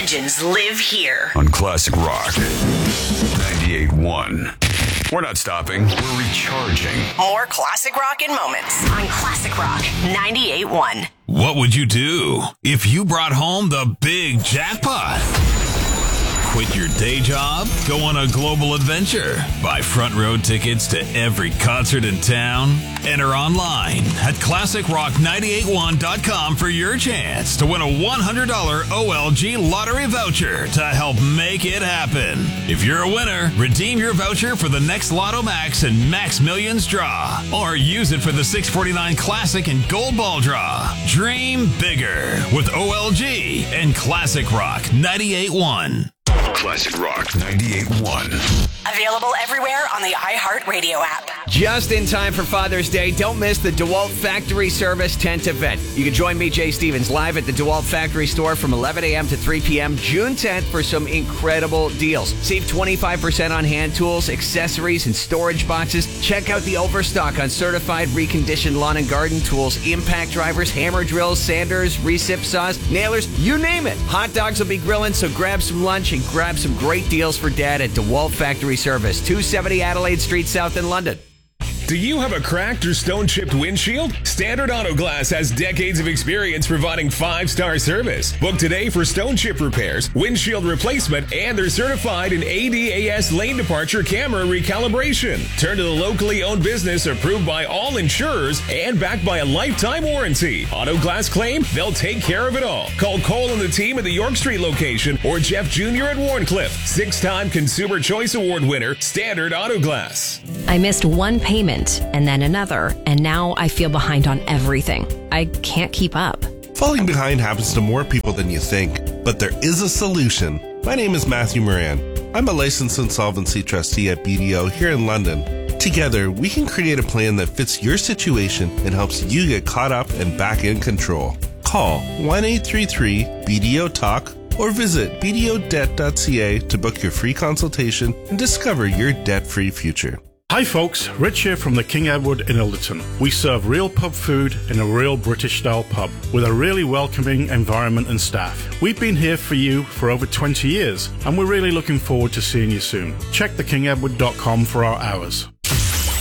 legends live here. On Classic Rock 98.1. We're not stopping. We're recharging. More classic rock in moments on Classic Rock 98.1. What would you do if you brought home the big jackpot? Quit your day job? Go on a global adventure? Buy front row tickets to every concert in town? Enter online at ClassicRock981.com for your chance to win a $100 OLG lottery voucher to help make it happen. If you're a winner, redeem your voucher for the next Lotto Max and Max Millions draw, or use it for the 649 Classic and Gold Ball draw. Dream bigger with OLG and Classic Rock 98.1. Classic Rock 98.1. Available everywhere on the iHeartRadio app. Just in time for Father's Day, don't miss the DeWalt Factory Service tent event. You can join me, Jay Stevens, live at the DeWalt Factory store from 11 a.m. to 3 p.m. June 10th for some incredible deals. Save 25% on hand tools, accessories, and storage boxes. Check out the overstock on certified reconditioned lawn and garden tools, impact drivers, hammer drills, sanders, recip saws, nailers, you name it. Hot dogs will be grilling, so grab some lunch and grab some great deals for Dad at DeWalt Factory Service, 270 Adelaide Street South in London. Do you have a cracked or stone-chipped windshield? Standard Auto Glass has decades of experience providing 5-star service. Book today for stone chip repairs, windshield replacement, and they're certified in ADAS lane departure camera recalibration. Turn to the locally owned business approved by all insurers and backed by a lifetime warranty. Auto Glass claim, they'll take care of it all. Call Cole and the team at the York Street location or Jeff Jr. at Warncliffe. 6-time Consumer Choice Award winner, Standard Auto Glass. I missed one payment and then another, and now I feel behind on everything. I can't keep up. Falling behind happens to more people than you think, but there is a solution. My name is Matthew Moran. I'm a licensed insolvency trustee at BDO here in London. Together, we can create a plan that fits your situation and helps you get caught up and back in control. Call 1-833-BDO-TALK or visit bdodebt.ca to book your free consultation and discover your debt-free future. Hi folks, Rich here from the King Edward in Ilderton. We serve real pub food in a real British style pub with a really welcoming environment and staff. We've been here for you for over 20 years and we're really looking forward to seeing you soon. Check thekingedward.com for our hours.